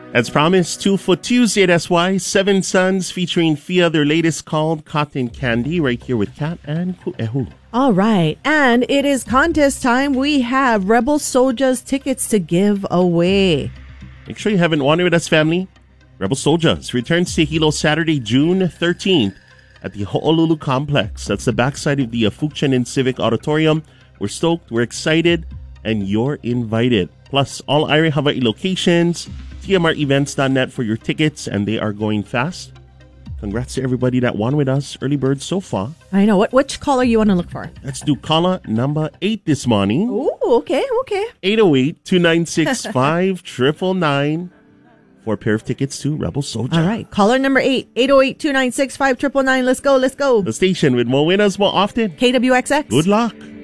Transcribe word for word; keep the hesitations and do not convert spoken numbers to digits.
As promised, two for Tuesday at S Y, Seven Sons featuring Fia, their latest called Cotton Candy, right here with Kat and Kuehu. All right, and it is contest time. We have Rebel Soldiers tickets to give away. Make sure you haven't wanted with us, family. Rebel Soldiers returns to Hilo Saturday, June thirteenth at the Ho'olulu Complex. That's the backside of the uh, Fukshan Civic Auditorium. We're stoked, we're excited, and you're invited. Plus, all Aire Hawaii locations, T M R events dot net for your tickets, and they are going fast. Congrats to everybody that won with us. Early birds so far. I know. What Which caller you want to look for? Let's do caller number eight this morning. Ooh, okay, okay. eight oh eight, two nine six, five nine nine nine for a pair of tickets to Rebel Soldier. All right. Caller number eight, eight oh eight, two nine six, five nine nine nine. Let's go, let's go. The station with more winners more often. K W X X. Good luck.